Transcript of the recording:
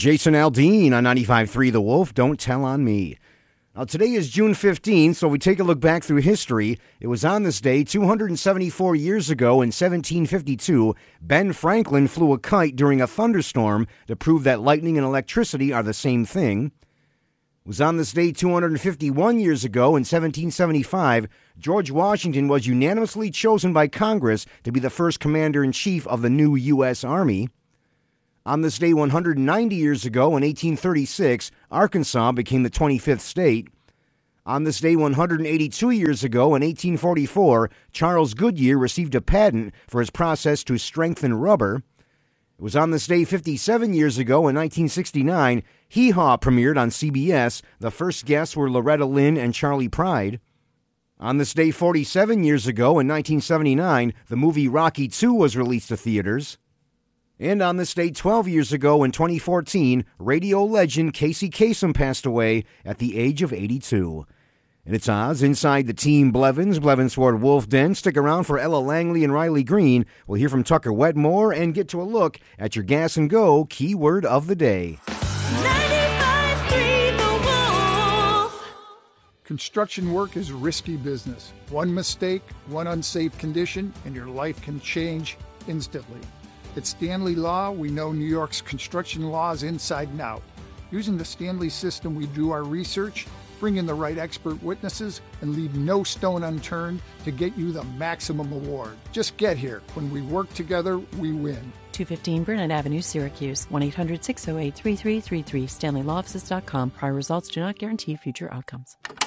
Jason Aldean on 95.3 The Wolf. Don't tell on me. Now, today is June 15th, so we take a look back through history. It was on this day, 274 years ago in 1752, Ben Franklin flew a kite during a thunderstorm to prove that lightning and electricity are the same thing. It was on this day, 251 years ago in 1775, George Washington was unanimously chosen by Congress to be the first commander-in-chief of the new U.S. Army. On this day 190 years ago, in 1836, Arkansas became the 25th state. On this day 182 years ago, in 1844, Charles Goodyear received a patent for his process to strengthen rubber. It was on this day 57 years ago, in 1969, Hee Haw premiered on CBS. The first guests were Loretta Lynn and Charlie Pride. On this day 47 years ago, in 1979, the movie Rocky II was released to theaters. And on this day 12 years ago in 2014, radio legend Casey Kasem passed away at the age of 82. And it's Oz inside the Team Blevins, Blevins-Ward Wolf Den. Stick around for Ella Langley and Riley Green. We'll hear from Tucker Wetmore and get to a look at your Gas and Go keyword of the day. 95.3 The Wolf. Construction work is risky business. One mistake, one unsafe condition, and your life can change instantly. At Stanley Law, we know New York's construction laws inside and out. Using the Stanley system, we do our research, bring in the right expert witnesses, and leave no stone unturned to get you the maximum award. Just get here. When we work together, we win. 215 Burnett Avenue, Syracuse. 1-800-608-3333. StanleyLawOffices.com. Prior results do not guarantee future outcomes.